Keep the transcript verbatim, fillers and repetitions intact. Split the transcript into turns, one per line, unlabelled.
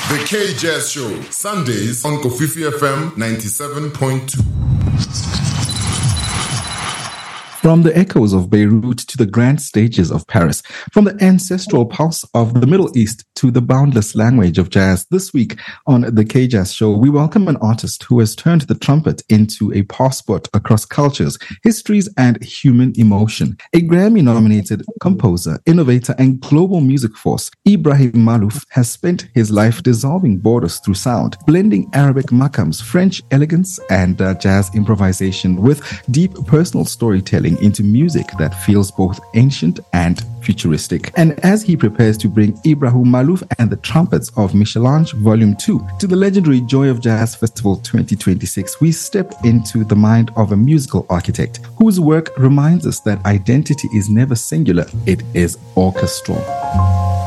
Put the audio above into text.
The K-Jazz Show, Sundays on Kofifi F M ninety-seven point two.
From the echoes of Beirut to the grand stages of Paris, from the ancestral pulse of the Middle East to the boundless language of jazz, this week on the K-Jazz Show, we welcome an artist who has turned the trumpet into a passport across cultures, histories, and human emotion. A Grammy-nominated composer, innovator, and global music force, Ibrahim Maalouf has spent his life dissolving borders through sound, blending Arabic makams, French elegance, and uh, jazz improvisation with deep personal storytelling into music that feels both ancient and futuristic. And as he prepares to bring Ibrahim Maalouf and the Trumpets of Michelange Volume two to the legendary Joy of Jazz Festival twenty twenty-six, we step into the mind of a musical architect whose work reminds us that identity is never singular, it is orchestral.